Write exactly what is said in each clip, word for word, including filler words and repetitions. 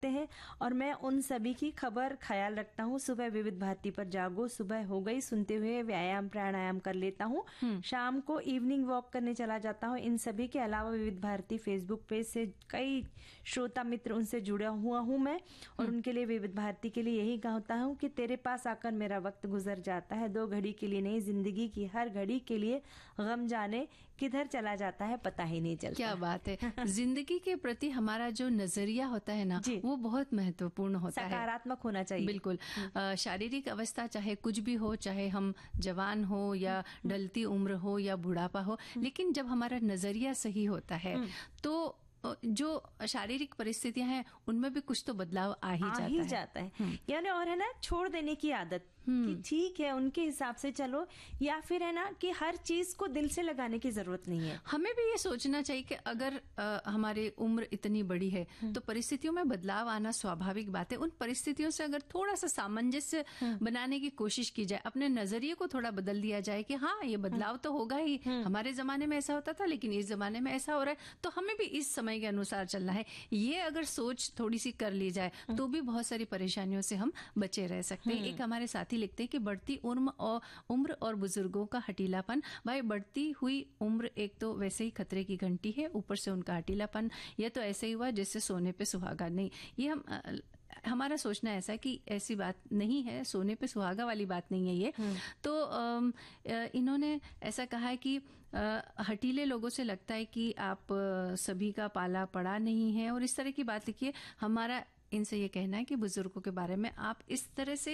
हैं और मैं उन सभी की खबर ख्याल रखता हूँ। सुबह विविध भारती पर जागो, सुबह हो गई सुनते हुए व्यायाम प्राणायाम कर लेता हूँ, शाम को इवनिंग वॉक करने चला जाता हूँ। इन सभी के अलावा विविध भारती फेसबुक पेज से कई श्रोता मित्र उनसे जुड़ा हुआ हूँ मैं, और उनके लिए विविध भारती के लिए यही कहता हूँ कि तेरे पास आकर मेरा वक्त गुजर जाता है, दो घड़ी के लिए नहीं जिंदगी की हर घड़ी के लिए, गम जाने किधर चला जाता है पता ही नहीं चलता। क्या बात है। जिंदगी के प्रति हमारा जो नजरिया होता है ना, वो बहुत महत्वपूर्ण होता है, सकारात्मक होना चाहिए। बिल्कुल। शारीरिक अवस्था चाहे कुछ भी हो, चाहे हम जवान हो या ढलती उम्र हो या बुढ़ापा हो, लेकिन जब हमारा नजरिया सही होता है तो जो शारीरिक परिस्थितियां हैं उनमें भी कुछ तो बदलाव आ ही आ जाता ही है। जाता है। यानी और है ना, छोड़ देने की आदत कि ठीक है उनके हिसाब से चलो, या फिर है ना कि हर चीज को दिल से लगाने की जरूरत नहीं है। हमें भी ये सोचना चाहिए कि अगर आ, हमारी उम्र इतनी बड़ी है तो परिस्थितियों में बदलाव आना स्वाभाविक बात है। उन परिस्थितियों से अगर थोड़ा सा सामंजस्य बनाने की कोशिश की जाए, अपने नजरिए को थोड़ा बदल दिया जाए कि हाँ ये बदलाव तो होगा ही, हमारे जमाने में ऐसा होता था लेकिन इस जमाने में ऐसा हो रहा है, तो हमें भी इस समय के अनुसार चलना है। ये अगर सोच थोड़ी सी कर ली जाए तो भी बहुत सारी परेशानियों से हम बचे रह सकते हैं। एक हमारे साथी लिखते हैं कि बढ़ती उम्र और उम्र और बुजुर्गों का हटीलापन। भाई बढ़ती हुई उम्र एक तो वैसे ही खतरे की घंटी है, ऊपर से उनका हटीलापन, यह तो ऐसे ही हुआ जैसे सोने पे सुहागा। नहीं, ये हम हमारा सोचना ऐसा है कि ऐसी बात नहीं है, सोने पे सुहागा वाली बात नहीं है ये। तो इन्होंने ऐसा कहा है कि हटीले लोगों से लगता है कि आप सभी का पाला पड़ा नहीं है, और इस तरह की बात लिखिए। हमारा इनसे ये कहना है कि बुजुर्गों के बारे में आप इस तरह से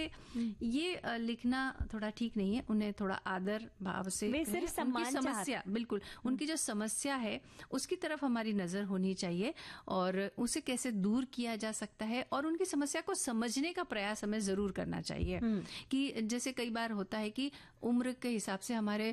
ये लिखना थोड़ा ठीक नहीं है। उन्हें थोड़ा आदर भाव से, उनकी समस्या, बिल्कुल उनकी जो समस्या है उसकी तरफ हमारी नजर होनी चाहिए, और उसे कैसे दूर किया जा सकता है और उनकी समस्या को समझने का प्रयास हमें जरूर करना चाहिए। कि जैसे कई बार होता है कि उम्र के हिसाब से हमारे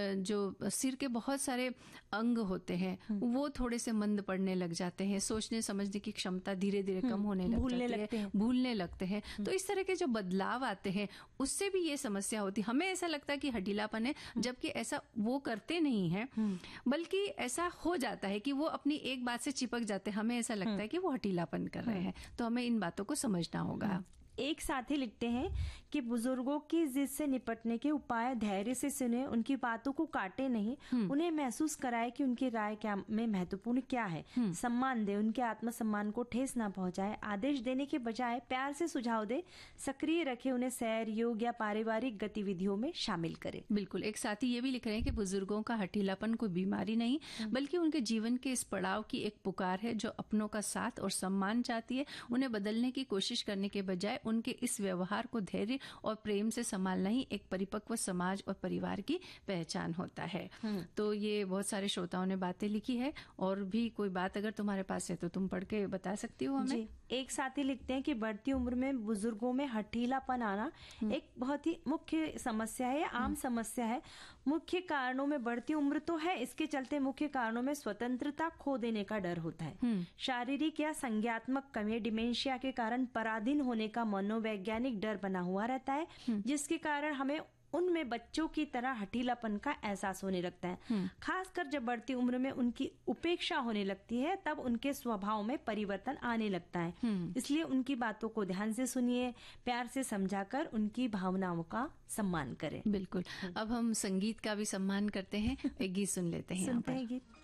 जो सिर के बहुत सारे अंग होते हैं वो थोड़े से मंद पड़ने लग जाते हैं, सोचने समझने की क्षमता धीरे धीरे कम होने भूलने लगते हैं भूलने लगते हैं तो इस तरह के जो बदलाव आते हैं उससे भी ये समस्या होती है। हमें ऐसा लगता है कि हठीलापन है, जबकि ऐसा वो करते नहीं है, बल्कि ऐसा हो जाता है कि वो अपनी एक बात से चिपक जाते हैं। हमें ऐसा लगता है कि वो हठीलापन कर रहे हैं, तो हमें इन बातों को समझना होगा। एक साथी लिखते हैं कि बुजुर्गों की जिद से निपटने के उपाय धैर्य से सुने, उनकी बातों को काटे नहीं, उन्हें महसूस कराए कि उनकी राय क्या में महत्वपूर्ण क्या है, सम्मान दे, उनके आत्मसम्मान को ठेस ना पहुंचाए, आदेश देने के बजाय प्यार से सुझाव दे, सक्रिय रखे, उन्हें सैर योग या पारिवारिक गतिविधियों में शामिल करे। बिल्कुल। एक साथी ये भी लिख रहे हैं कि बुजुर्गों का हठीलापन कोई बीमारी नहीं, बल्कि उनके जीवन के इस पड़ाव की एक पुकार है जो अपनों का साथ और सम्मान चाहती है। उन्हें बदलने की कोशिश करने के बजाय उनके इस व्यवहार को धैर्य और प्रेम से संभालना ही एक परिपक्व समाज और परिवार की पहचान होता है। तो ये बहुत सारे श्रोताओं ने बातें लिखी है, और भी कोई बात अगर तुम्हारे पास है तो तुम पढ़ के बता सकती हो हमें। एक साथी लिखते हैं कि बढ़ती उम्र में बुजुर्गों में हठीलापन आना एक बहुत ही मुख्य समस्या है, आम समस्या है। मुख्य कारणों में बढ़ती उम्र तो है, इसके चलते मुख्य कारणों में स्वतंत्रता खो देने का डर होता है, शारीरिक या संज्ञात्मक कमी, डिमेंशिया के कारण पराधीन होने का मनोवैज्ञानिक डर बना हुआ रहता है, जिसके कारण हमें उनमें बच्चों की तरह हठीलापन का एहसास होने लगता है। खासकर जब बढ़ती उम्र में उनकी उपेक्षा होने लगती है तब उनके स्वभाव में परिवर्तन आने लगता है। इसलिए उनकी बातों को ध्यान से सुनिए, प्यार से समझाकर उनकी भावनाओं का सम्मान करें। बिल्कुल। अब हम संगीत का भी सम्मान करते हैं, एक गीत सुन लेते हैं। सुनते हैं गीत।